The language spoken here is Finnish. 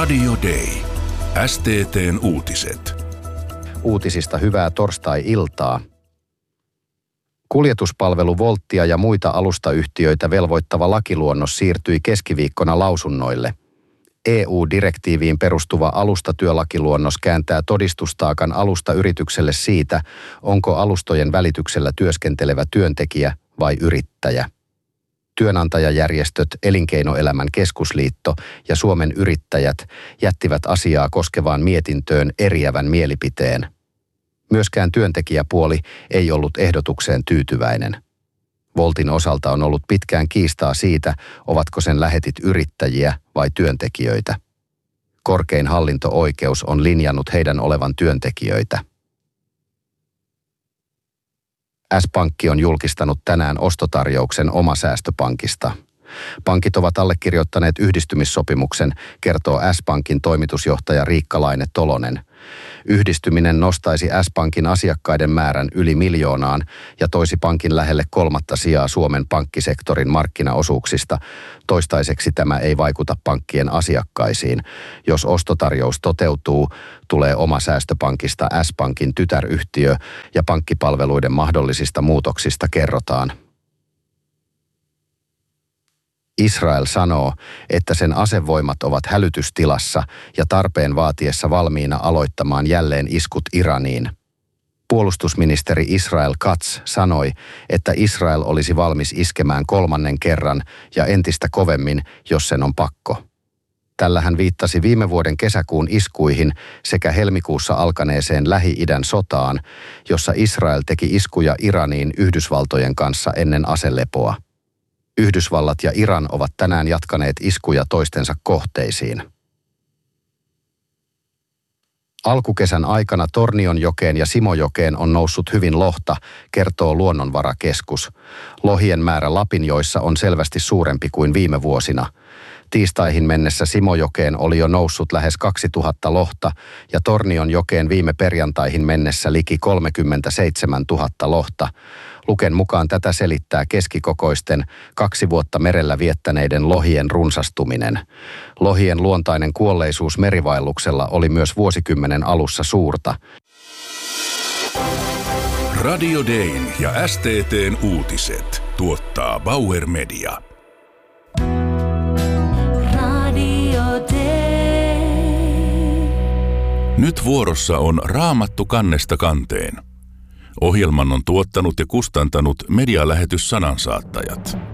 Radio Day. STT:n uutiset. Uutisista hyvää torstai-iltaa. Kuljetuspalvelu Woltia ja muita alustayhtiöitä velvoittava lakiluonnos siirtyi keskiviikkona lausunnoille. EU-direktiiviin perustuva alustatyölakiluonnos kääntää todistustaakan alustayritykselle siitä, onko alustojen välityksellä työskentelevä työntekijä vai yrittäjä. Työnantajajärjestöt Elinkeinoelämän keskusliitto ja Suomen yrittäjät jättivät asiaa koskevaan mietintöön eriävän mielipiteen. Myöskään työntekijäpuoli ei ollut ehdotukseen tyytyväinen. Woltin osalta on ollut pitkään kiistaa siitä, ovatko sen lähetit yrittäjiä vai työntekijöitä. Korkein hallinto-oikeus on linjannut heidän olevan työntekijöitä. S-Pankki on julkistanut tänään ostotarjouksen Omasäästöpankista. Pankit ovat allekirjoittaneet yhdistymissopimuksen, kertoo S-Pankin toimitusjohtaja Riikka Laine-Tolonen. Yhdistyminen nostaisi S-Pankin asiakkaiden määrän yli 1 miljoonaan ja toisi pankin lähelle 3. sijaa Suomen pankkisektorin markkinaosuuksista. Toistaiseksi tämä ei vaikuta pankkien asiakkaisiin. Jos ostotarjous toteutuu, tulee Omasäästöpankista S-Pankin tytäryhtiö ja pankkipalveluiden mahdollisista muutoksista kerrotaan. Israel sanoo, että sen asevoimat ovat hälytystilassa ja tarpeen vaatiessa valmiina aloittamaan jälleen iskut Iraniin. Puolustusministeri Israel Katz sanoi, että Israel olisi valmis iskemään 3. kerran ja entistä kovemmin, jos sen on pakko. Tällä hän viittasi viime vuoden kesäkuun iskuihin sekä helmikuussa alkaneeseen Lähi-idän sotaan, jossa Israel teki iskuja Iraniin Yhdysvaltojen kanssa ennen aselepoa. Yhdysvallat ja Iran ovat tänään jatkaneet iskuja toistensa kohteisiin. Alkukesän aikana Tornionjokeen ja Simojokeen on noussut hyvin lohta, kertoo Luonnonvarakeskus. Lohien määrä Lapinjoissa on selvästi suurempi kuin viime vuosina. Tiistaihin mennessä Simojokeen oli jo noussut lähes 2000 lohta ja Tornionjokeen viime perjantaihin mennessä liki 37 000 lohta. Luken mukaan tätä selittää keskikokoisten 2 vuotta merellä viettäneiden lohien runsastuminen. Lohien luontainen kuolleisuus merivaelluksella oli myös vuosikymmenen alussa suurta. Radio Dayn ja STT:n uutiset tuottaa Bauer Media. Nyt vuorossa on Raamattu kannesta kanteen. Ohjelman on tuottanut ja kustantanut medialähetys Sanansaattajat.